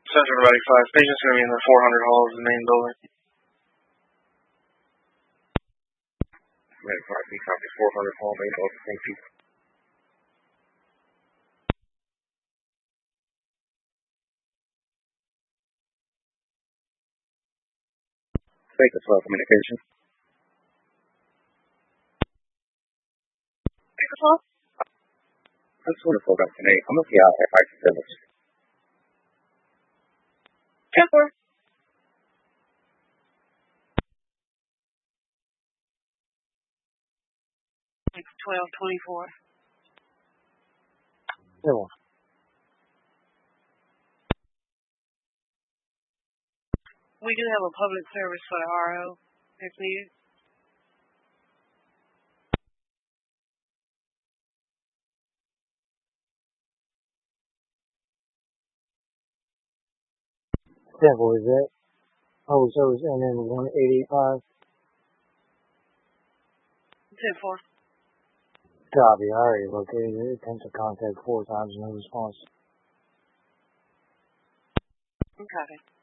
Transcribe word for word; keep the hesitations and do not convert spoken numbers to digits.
Central Robotic five. Patient's going to be in the four hundred hall of the main building. Robotic five, we copy four hundred hall, main building. Thank you. Take the twelve communication. Take the twelve? That's wonderful, Doctor Nate. I'm looking out at Ice Village. ten four. twelve twenty-four. Yeah, well. We do have a public service for the R O, if needed. Temple, is that? Oh, so it's and then one eighty-five. ten four. Copy, already located. Attempt to contact four times, no response. Okay.